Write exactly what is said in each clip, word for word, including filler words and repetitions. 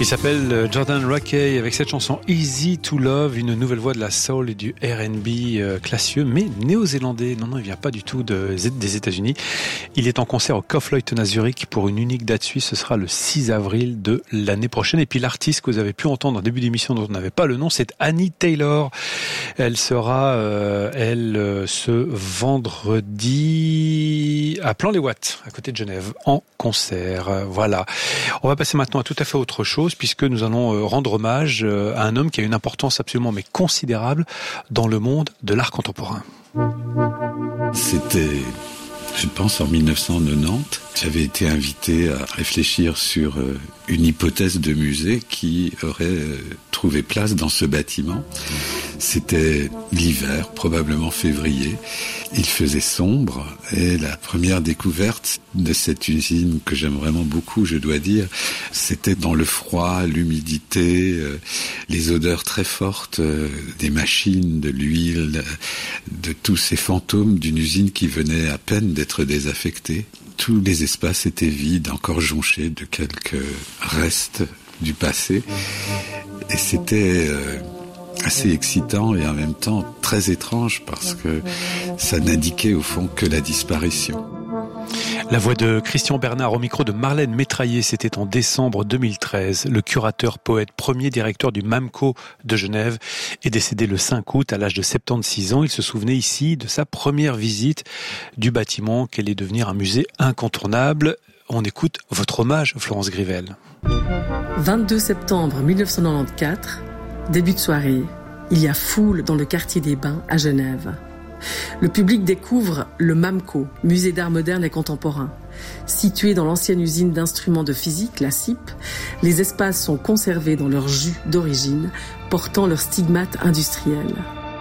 Il s'appelle Jordan Rakey avec cette chanson Easy to Love, une nouvelle voix de la soul et du R and B euh, classieux, mais néo-zélandais. Non, non, il vient pas du tout de, des États-Unis. Il est en concert au Kaufleuten à Zurich pour une unique date suisse. Ce sera le six avril de l'année prochaine. Et puis l'artiste que vous avez pu entendre en début d'émission dont on n'avait pas le nom, c'est Annie Taylor. Elle sera, euh, elle, euh, ce vendredi à Plan-les-Ouates, à côté de Genève, en concert. Euh, voilà. On va passer maintenant à tout à fait autre chose, puisque nous allons rendre hommage à un homme qui a une importance absolument mais considérable dans le monde de l'art contemporain. C'était, je pense, en mille neuf cent quatre-vingt-dix. J'avais été invité à réfléchir sur une hypothèse de musée qui aurait trouvé place dans ce bâtiment. C'était l'hiver, probablement février. Il faisait sombre et la première découverte de cette usine que j'aime vraiment beaucoup, je dois dire, c'était dans le froid, l'humidité, euh, les odeurs très fortes euh, des machines, de l'huile, de tous ces fantômes d'une usine qui venait à peine d'être désaffectée. Tous les espaces étaient vides, encore jonchés de quelques restes du passé. Et c'était euh, assez excitant et en même temps très étrange parce que ça n'indiquait au fond que la disparition. La voix de Christian Bernard au micro de Marlène Métraillé, c'était en décembre deux mille treize. Le curateur, poète, premier directeur du MAMCO de Genève est décédé le cinq août à l'âge de soixante-seize ans. Il se souvenait ici de sa première visite du bâtiment qu'elle est devenir un musée incontournable. On écoute votre hommage, Florence Grivel. vingt-deux septembre mille neuf cent quatre-vingt-quatorze, début de soirée. Il y a foule dans le quartier des Bains à Genève. Le public découvre le MAMCO, Musée d'art moderne et contemporain. Situé dans l'ancienne usine d'instruments de physique, la C I P, les espaces sont conservés dans leur jus d'origine, portant leur stigmate industriel.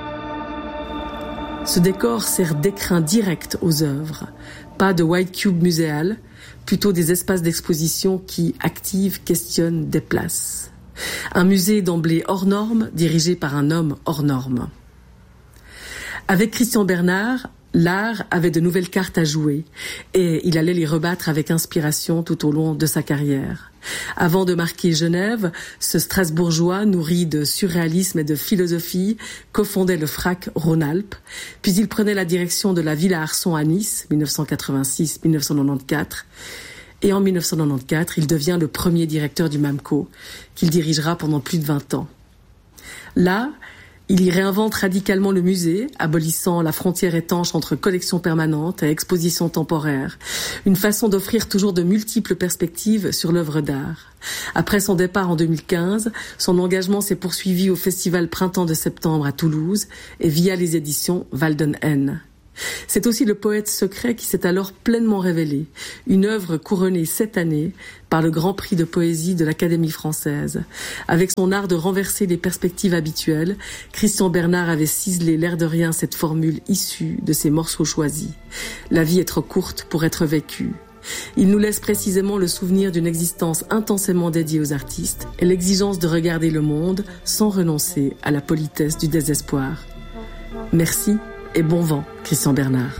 Ce décor sert d'écrin direct aux œuvres. Pas de white cube muséal, plutôt des espaces d'exposition qui activent, questionnent, déplacent. Un musée d'emblée hors norme, dirigé par un homme hors norme. Avec Christian Bernard, l'art avait de nouvelles cartes à jouer et il allait les rebattre avec inspiration tout au long de sa carrière. Avant de marquer Genève, ce Strasbourgeois nourri de surréalisme et de philosophie cofondait le Frac Rhône-Alpes, puis il prenait la direction de la Villa Arson à Nice, dix-neuf cent quatre-vingt-six à dix-neuf cent quatre-vingt-quatorze, et en dix-neuf cent quatre-vingt-quatorze, il devient le premier directeur du MAMCO, qu'il dirigera pendant plus de vingt ans. Là, il y réinvente radicalement le musée, abolissant la frontière étanche entre collection permanente et exposition temporaire, une façon d'offrir toujours de multiples perspectives sur l'œuvre d'art. Après son départ en deux mille quinze, son engagement s'est poursuivi au Festival Printemps de Septembre à Toulouse et via les éditions Walden N. C'est aussi le poète secret qui s'est alors pleinement révélé, une œuvre couronnée cette année par le Grand Prix de poésie de l'Académie française. Avec son art de renverser les perspectives habituelles, Christian Bernard avait ciselé l'air de rien cette formule issue de ses morceaux choisis. La vie est trop courte pour être vécue. Il nous laisse précisément le souvenir d'une existence intensément dédiée aux artistes et l'exigence de regarder le monde sans renoncer à la politesse du désespoir. Merci. Et bon vent, Christian Bernard.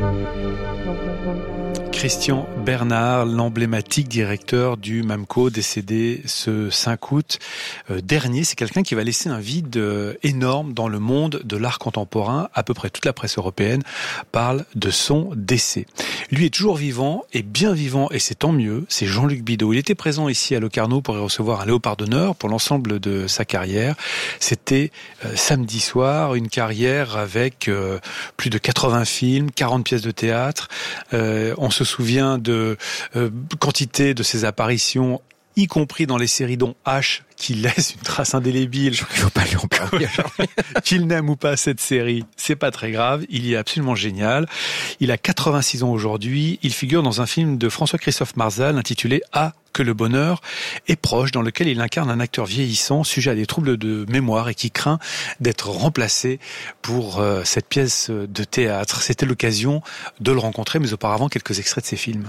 Christian Bernard, l'emblématique directeur du MAMCO, décédé ce cinq août euh, dernier. C'est quelqu'un qui va laisser un vide euh, énorme dans le monde de l'art contemporain. À peu près toute la presse européenne parle de son décès. Lui est toujours vivant et bien vivant, et c'est tant mieux. C'est Jean-Luc Bidault. Il était présent ici à Locarno pour y recevoir un Léopard d'honneur pour l'ensemble de sa carrière. C'était euh, samedi soir, une carrière avec euh, plus de quatre-vingts films, quarante pièces de théâtre. Euh, on se souvient de euh, quantité de ses apparitions, y compris dans les séries dont H, qui laisse une trace indélébile. Je crois qu'il faut pas lui en parler. Qu'il n'aime ou pas cette série, c'est pas très grave. Il y est absolument génial. Il a quatre-vingt-six ans aujourd'hui. Il figure dans un film de François-Christophe Marzal intitulé Ah, que le bonheur est proche, dans lequel il incarne un acteur vieillissant, sujet à des troubles de mémoire et qui craint d'être remplacé pour euh, cette pièce de théâtre. C'était l'occasion de le rencontrer, mais auparavant, quelques extraits de ses films.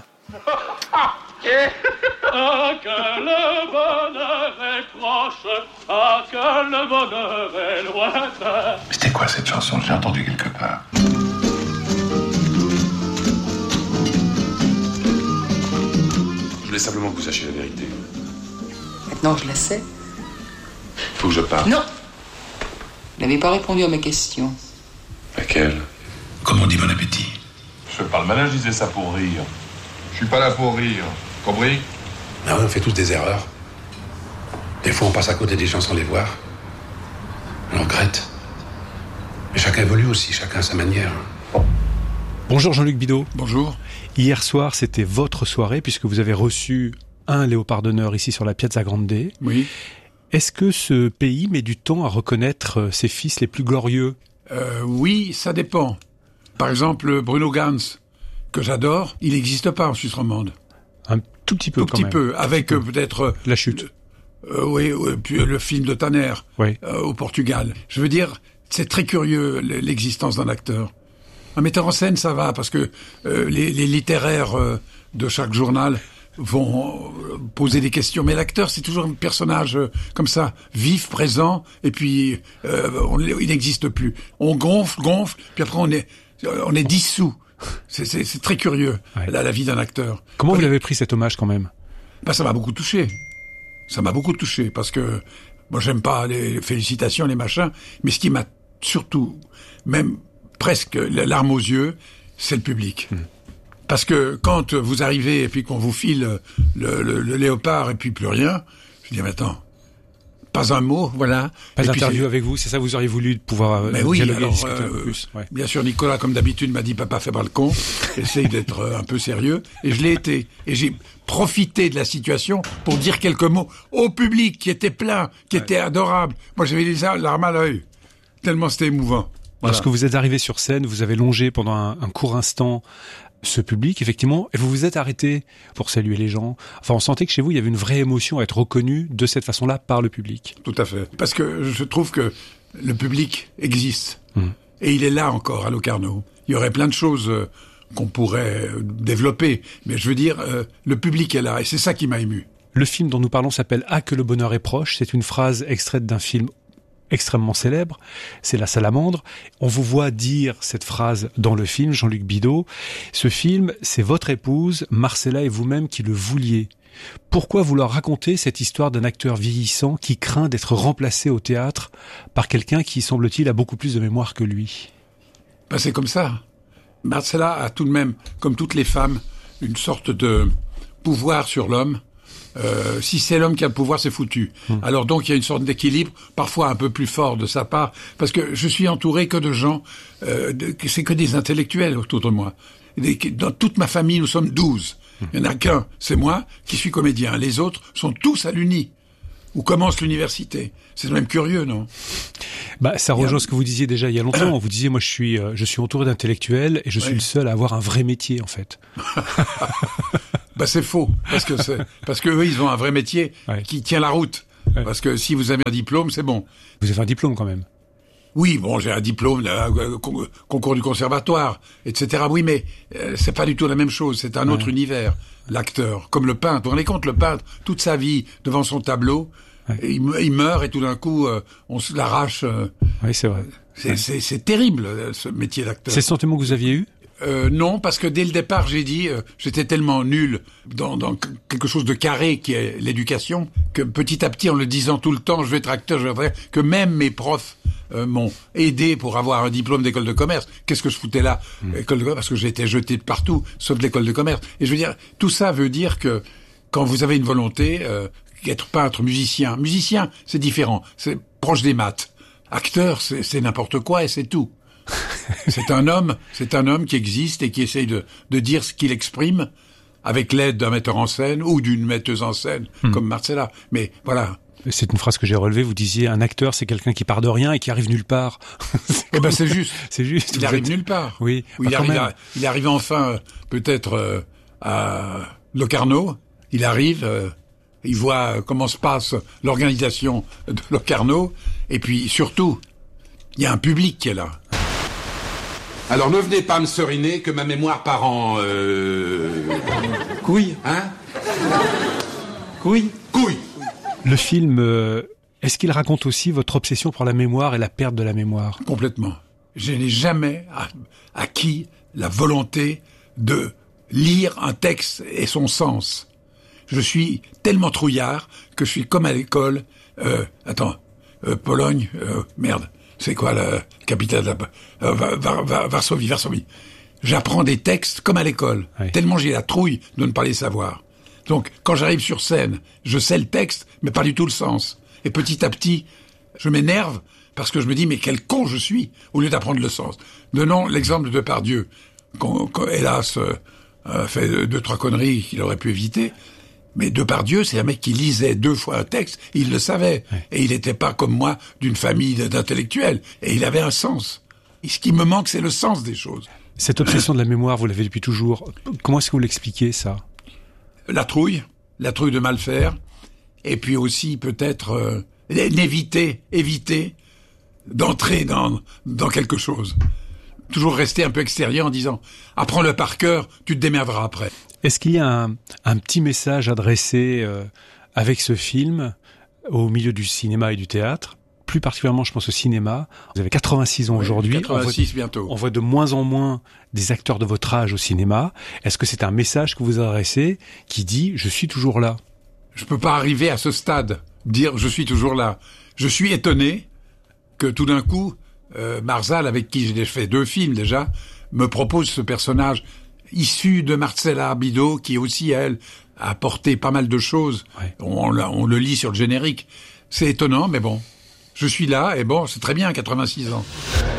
Ah, que le bonheur est proche, ah, que le bonheur est lointain. C'était quoi cette chanson? J'ai entendu quelque part. Je voulais simplement que vous sachiez la vérité. Maintenant, je la sais. Faut que je parte. Non. Vous n'avez pas répondu à ma question. Laquelle? Comme on dit, bon appétit. Je fais pas le malin, je disais ça pour rire. Je suis pas là pour rire. Compris? Ah ouais, on fait tous des erreurs. Des fois, on passe à côté des gens sans les voir. On regrette. Mais chacun évolue aussi, chacun à sa manière. Bonjour Jean-Luc Bidault. Bonjour. Hier soir, c'était votre soirée puisque vous avez reçu un Léopard d'honneur ici sur la Piazza Grande. Oui. Est-ce que ce pays met du temps à reconnaître ses fils les plus glorieux? Euh, oui, ça dépend. Par exemple, Bruno Gans, que j'adore, il n'existe pas en Suisse romande. Un tout petit peu Tout quand petit même. peu, avec euh, peut-être... euh, La chute. Euh, oui, euh, puis le film de Tanner Oui. euh, au Portugal. Je veux dire, c'est très curieux l'existence d'un acteur. Un metteur en scène, ça va, parce que euh, les, les littéraires euh, de chaque journal vont euh, poser des questions. Mais l'acteur, c'est toujours un personnage euh, comme ça, vif, présent, et puis euh, on, il n'existe plus. On gonfle, gonfle, puis après on est, on est dissous. C'est, c'est, c'est très curieux, Ouais. la, la vie d'un acteur. Comment Oui. vous l'avez pris cet hommage quand même? Ben, ça m'a beaucoup touché. Ça m'a beaucoup touché parce que moi j'aime pas les félicitations, les machins, mais ce qui m'a surtout, même presque la larme aux yeux, c'est le public. Mmh. Parce que quand vous arrivez et puis qu'on vous file le, le, le léopard et puis plus rien, je dis mais attends, pas un mot, voilà. Pas et d'interview avec vous, c'est ça, vous auriez voulu pouvoir mais euh, oui, dialoguer, alors, discuter euh, un peu plus. Ouais. Bien sûr, Nicolas, comme d'habitude, m'a dit « Papa, fais pas le con, essaye d'être euh, un peu sérieux ». Et je l'ai été. Et j'ai profité de la situation pour dire quelques mots au public qui était plein, qui ouais. était adorable. Moi, j'avais les larmes à l'œil, tellement c'était émouvant. Voilà. Lorsque vous êtes arrivé sur scène, vous avez longé pendant un, un court instant ce public, effectivement, et vous vous êtes arrêté pour saluer les gens. Enfin, on sentait que chez vous, il y avait une vraie émotion à être reconnu de cette façon-là par le public. Tout à fait. Parce que je trouve que le public existe. Mmh. Et il est là encore, à Locarno. Il y aurait plein de choses euh, qu'on pourrait euh, développer. Mais je veux dire, euh, le public est là. Et c'est ça qui m'a ému. Le film dont nous parlons s'appelle « Ah, que le bonheur est proche ». C'est une phrase extraite d'un film extrêmement célèbre, c'est La Salamandre. On vous voit dire cette phrase dans le film, Jean-Luc Bidault. Ce film, c'est votre épouse, Marcella et vous-même qui le vouliez. Pourquoi vouloir raconter cette histoire d'un acteur vieillissant qui craint d'être remplacé au théâtre par quelqu'un qui, semble-t-il, a beaucoup plus de mémoire que lui? Ben, c'est comme ça. Marcella a tout de même, comme toutes les femmes, une sorte de pouvoir sur l'homme. Euh, si c'est l'homme qui a le pouvoir, c'est foutu. Mmh. Alors donc il y a une sorte d'équilibre, parfois un peu plus fort de sa part, parce que je suis entouré que de gens, euh, de, c'est que des intellectuels autour de moi. Des, dans toute ma famille, nous sommes douze. Mmh. Il n'y en a qu'un, c'est moi, qui suis comédien. Les autres sont tous à l'Uni, où commence l'université. C'est même curieux, non? Bah, ça rejoint ce que vous disiez déjà il y a longtemps. Vous disiez, moi, je suis, euh, je suis entouré d'intellectuels et je suis oui. le seul à avoir un vrai métier, en fait. Bah c'est faux, parce que c'est, parce que eux ils ont un vrai métier ouais. qui tient la route. Ouais. Parce que si vous avez un diplôme, c'est bon. Vous avez un diplôme quand même. Oui, bon, j'ai un diplôme, là, concours du conservatoire, et cetera. Oui, mais euh, c'est pas du tout la même chose. C'est un ouais. autre univers. L'acteur, comme le peintre. Vous vous rendez compte, le peintre, toute sa vie devant son tableau, ouais. il, il meurt et tout d'un coup, euh, on se l'arrache. Euh, oui, c'est vrai. C'est, ouais. c'est, c'est terrible ce métier d'acteur. C'est le sentiment que vous aviez eu? Euh, non, parce que dès le départ, j'ai dit, euh, j'étais tellement nul dans, dans quelque chose de carré qui est l'éducation, que petit à petit, en le disant tout le temps, je vais être acteur, je vais être acteur, que même mes profs euh, m'ont aidé pour avoir un diplôme d'école de commerce. Qu'est-ce que je foutais là, mmh. école de commerce, parce que j'ai été jeté de partout, sauf de l'école de commerce. Et je veux dire, tout ça veut dire que quand vous avez une volonté, euh, être peintre, musicien, musicien, c'est différent, c'est proche des maths. Acteur, c'est, c'est n'importe quoi et c'est tout. C'est un homme, c'est un homme qui existe et qui essaye de, de dire ce qu'il exprime avec l'aide d'un metteur en scène ou d'une metteuse en scène hmm. comme Marcella. Mais voilà. C'est une phrase que j'ai relevée. Vous disiez un acteur, c'est quelqu'un qui part de rien et qui arrive nulle part. Eh ben c'est juste. C'est juste. Il arrive êtes... nulle part. Oui. Bah, il, arrive à, il arrive enfin peut-être euh, à Locarno. Il arrive. Euh, il voit comment se passe l'organisation de Locarno et puis surtout, il y a un public qui est là. Alors ne venez pas me seriner que ma mémoire part en... Euh... Couille. Hein Couille. Couille. Le film, euh, est-ce qu'il raconte aussi votre obsession pour la mémoire et la perte de la mémoire? Complètement. Je n'ai jamais acquis la volonté de lire un texte et son sens. Je suis tellement trouillard que je suis comme à l'école. Euh, attends, euh, Pologne, euh, merde, c'est quoi la capitale de la... Euh, Va- Va- Va- Varsovie, Varsovie. J'apprends des textes comme à l'école, Oui. tellement j'ai la trouille de ne pas les savoir. Donc, quand j'arrive sur scène, je sais le texte, mais pas du tout le sens. Et petit à petit, je m'énerve parce que je me dis, mais quel con je suis, au lieu d'apprendre le sens. Donnons l'exemple de Depardieu, qu'on, qu'on, hélas, euh, a fait deux, trois conneries qu'il aurait pu éviter. Mais Depardieu, c'est un mec qui lisait deux fois un texte, il le savait. Ouais. Et il n'était pas comme moi, d'une famille d'intellectuels. Et il avait un sens. Et ce qui me manque, c'est le sens des choses. Cette obsession de la mémoire, vous l'avez depuis toujours. Comment est-ce que vous l'expliquez, ça? La trouille, la trouille de mal faire, et puis aussi peut-être euh, l'éviter, éviter d'entrer dans, dans quelque chose. Toujours rester un peu extérieur en disant « apprends-le par cœur, tu te démerderas après ». Est-ce qu'il y a un, un petit message adressé euh, avec ce film au milieu du cinéma et du théâtre? Plus particulièrement, je pense au cinéma. Vous avez quatre-vingt-six ans aujourd'hui. quatre-vingt-six on voit, bientôt. On voit de moins en moins des acteurs de votre âge au cinéma. Est-ce que c'est un message que vous adressez qui dit « je suis toujours là » ? Je peux pas arriver à ce stade, dire « je suis toujours là ». Je suis étonné que tout d'un coup, euh, Marzal, avec qui j'ai fait deux films déjà, me propose ce personnage issu de Marcella Arbido, qui aussi, elle, a apporté pas mal de choses. Ouais. On, on, on le lit sur le générique. C'est étonnant, mais bon. Je suis là, et bon, c'est très bien, quatre-vingt-six ans.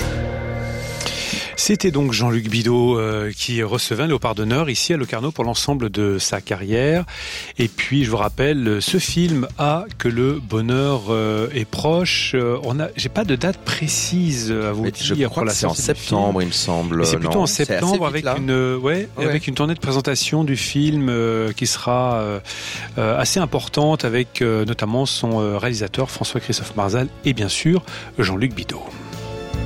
C'était donc Jean-Luc Bidault euh, qui recevait un Léopard d'honneur ici à Locarno pour l'ensemble de sa carrière. Et puis, je vous rappelle, ce film a que le bonheur euh, est proche. Euh, on a, j'ai pas de date précise à vous Mais dire. je crois pour la que c'est en sortie du septembre, film. il me semble. Mais c'est plutôt non en C'est assez septembre vite, avec là. une, euh, ouais, Ouais. avec une tournée de présentation du film euh, qui sera euh, euh, assez importante avec euh, notamment son euh, réalisateur François-Christophe Marzal et bien sûr Jean-Luc Bidault.